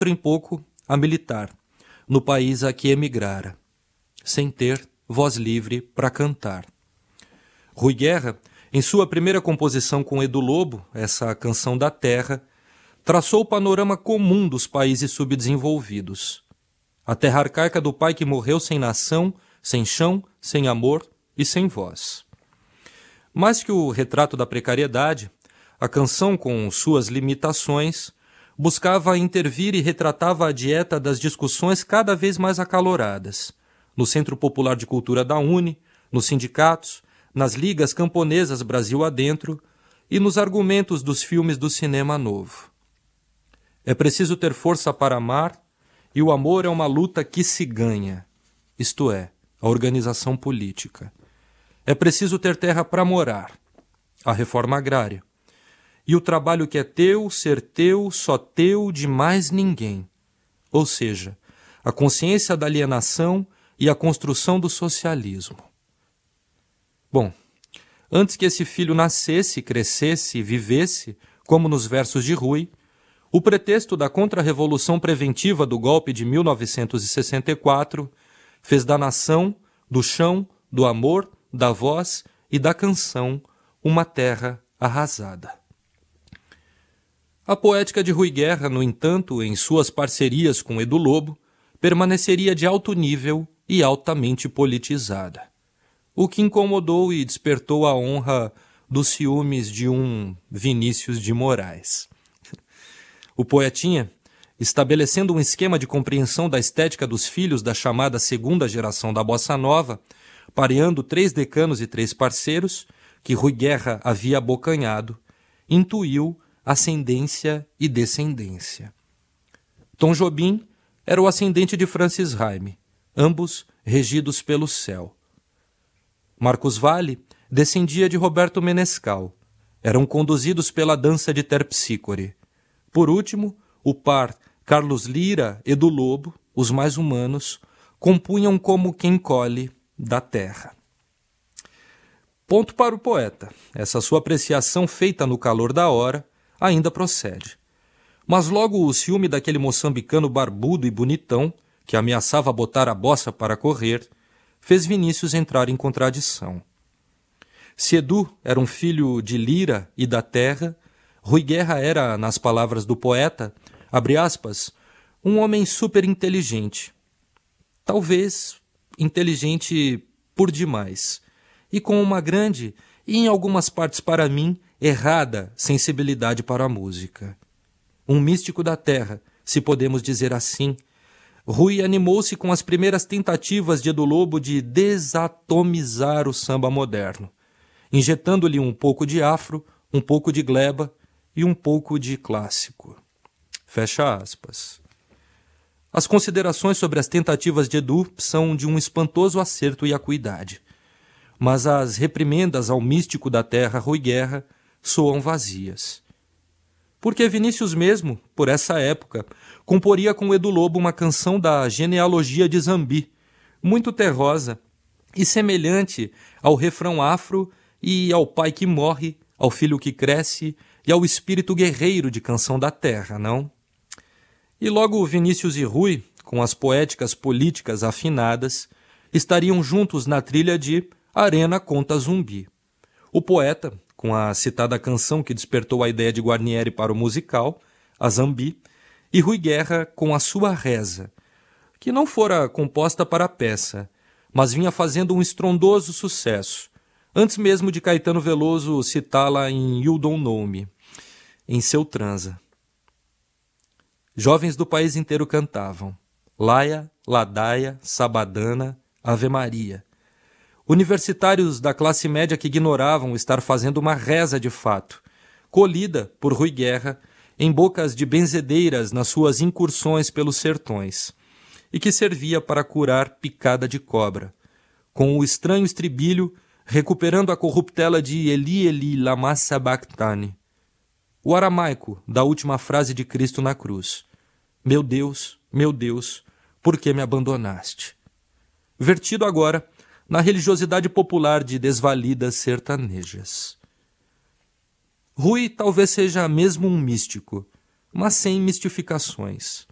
em pouco a militar, no país a que emigrara, sem ter voz livre para cantar. Rui Guerra, em sua primeira composição com Edu Lobo, essa Canção da Terra, traçou o panorama comum dos países subdesenvolvidos. A terra arcaica do pai que morreu sem nação, sem chão, sem amor e sem voz. Mais que o retrato da precariedade, a canção, com suas limitações, buscava intervir e retratava a dieta das discussões cada vez mais acaloradas, no Centro Popular de Cultura da UNE, nos sindicatos, nas ligas camponesas Brasil adentro e nos argumentos dos filmes do cinema novo. É preciso ter força para amar, e o amor é uma luta que se ganha, isto é, a organização política. É preciso ter terra para morar, a reforma agrária. E o trabalho que é teu, ser teu, só teu, de mais ninguém. Ou seja, a consciência da alienação e a construção do socialismo. Bom, antes que esse filho nascesse, crescesse e vivesse, como nos versos de Rui, o pretexto da contra-revolução preventiva do golpe de 1964 fez da nação, do chão, do amor, da voz e da canção uma terra arrasada. A poética de Rui Guerra, no entanto, em suas parcerias com Edu Lobo, permaneceria de alto nível e altamente politizada, o que incomodou e despertou a honra dos ciúmes de um Vinícius de Moraes. O poetinha, estabelecendo um esquema de compreensão da estética dos filhos da chamada segunda geração da Bossa Nova, pareando 3 decanos e 3 parceiros, que Rui Guerra havia abocanhado, intuiu ascendência e descendência. Tom Jobim era o ascendente de Francis Raime, ambos regidos pelo céu. Marcos Valle descendia de Roberto Menescal, eram conduzidos pela dança de Terpsícore. Por último, o par Carlos Lira e Edu Lobo, os mais humanos, compunham como quem colhe da terra. Ponto para o poeta. Essa sua apreciação feita no calor da hora ainda procede. Mas logo o ciúme daquele moçambicano barbudo e bonitão, que ameaçava botar a bossa para correr, fez Vinícius entrar em contradição. Se Edu era um filho de Lira e da terra, Rui Guerra era, nas palavras do poeta, abre aspas, um homem super inteligente. Talvez inteligente por demais, e com uma grande, e em algumas partes para mim, errada sensibilidade para a música. Um místico da terra, se podemos dizer assim, Rui animou-se com as primeiras tentativas de Edu Lobo de desatomizar o samba moderno, injetando-lhe um pouco de afro, um pouco de gleba e um pouco de clássico. Fecha aspas. As considerações sobre as tentativas de Edu são de um espantoso acerto e acuidade, mas as reprimendas ao místico da terra, Rui Guerra, soam vazias. Porque Vinícius mesmo, por essa época, comporia com Edu Lobo uma canção da genealogia de Zambi, muito terrosa e semelhante ao refrão afro e ao pai que morre, ao filho que cresce e ao espírito guerreiro de Canção da Terra, não? E logo Vinícius e Rui, com as poéticas políticas afinadas, estariam juntos na trilha de Arena Conta Zumbi. O poeta, com a citada canção que despertou a ideia de Guarnieri para o musical, a Zambi, e Rui Guerra com a sua reza, que não fora composta para a peça, mas vinha fazendo um estrondoso sucesso, antes mesmo de Caetano Veloso citá-la em You Don't Know Me, em seu transa. Jovens do país inteiro cantavam Laia, Ladaia, Sabadana, Ave Maria. Universitários da classe média que ignoravam estar fazendo uma reza de fato, colhida por Rui Guerra em bocas de benzedeiras nas suas incursões pelos sertões, e que servia para curar picada de cobra, com o estranho estribilho recuperando a corruptela de Eli Eli lama sabachthani, o aramaico da última frase de Cristo na cruz. Meu Deus, por que me abandonaste? Vertido agora na religiosidade popular de desvalidas sertanejas. Rui talvez seja mesmo um místico, mas sem mistificações.